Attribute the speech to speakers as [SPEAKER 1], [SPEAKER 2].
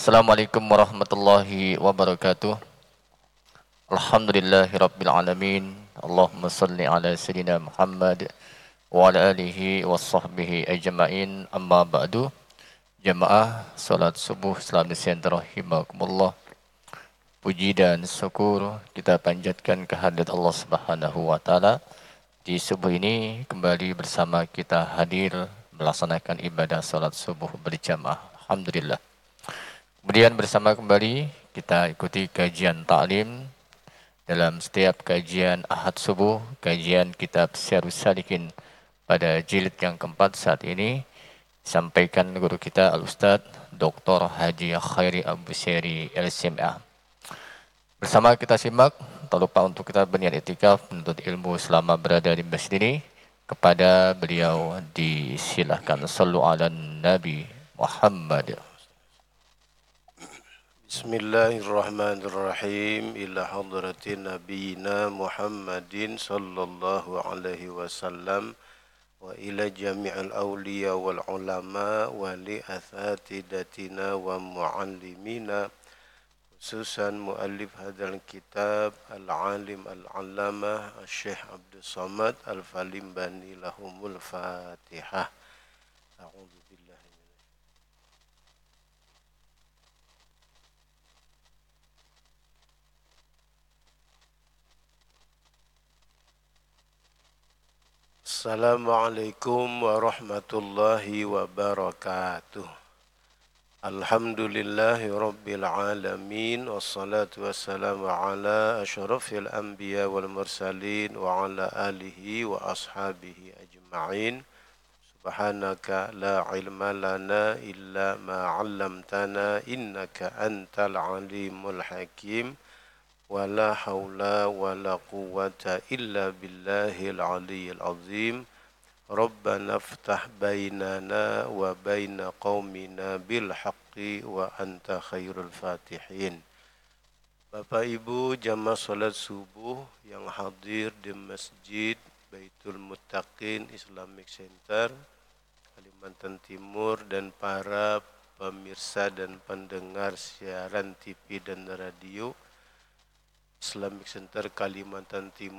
[SPEAKER 1] Assalamualaikum warahmatullahi wabarakatuh. Alhamdulillahirabbil alamin. Allahumma shalli ala sayyidina Muhammad wa ala alihi washabbihi ajmain. Amma ba'du. Jamaah salat subuh Islam Center rahimakumullah. Puji dan syukur kita panjatkan kehadirat Allah Subhanahu wa taala. Di subuh ini kembali bersama kita hadir melaksanakan ibadah salat subuh berjamaah. Alhamdulillah. Kemudian bersama kembali kita ikuti kajian taklim dalam setiap kajian Ahad subuh, kajian kitab Syarhus Salikin pada jilid yang keempat saat ini disampaikan guru kita Al-Ustaz Dr. Haji Khairi Abu Syari LCMA. Bersama kita simak, tak lupa untuk kita berniat iktikaf menuntut ilmu selama berada di masjid ini. Kepada beliau disilahkan. Sallu ala Nabi Muhammad.
[SPEAKER 2] Bismillahirrahmanirrahim. Ila hadratin nabiyina Muhammadin sallallahu alaihi wasallam wa ila jami'al awliya wal ulama wa li athatidatina wa muallimina, khususan muallif hadzal kitab al-alim al-allamah Syekh Abdul Samad Al-Falimbani lahumul Fatihah. A'udzu billahi. Assalamualaikum warahmatullahi wabarakatuh. Alhamdulillahi rabbil alamin. Wassalatu wassalamu ala asyrafil anbiya wal mursalin wa ala alihi wa ashabihi ajma'in. Subhanaka la ilma lana illa ma 'allamtana innaka antal alimul hakim. Wala haula wala quwwata illa billahil aliyyil azim. Rabbana ftah bainana wa baina qaumina bil haqqi wa anta khairul fatihin. Bapak Ibu jamaah salat subuh yang hadir di Masjid Baitul Muttaqin Islamic Center Kalimantan Timur dan para pemirsa dan pendengar siaran TV dan radio Islamic Center Kalimantan Timur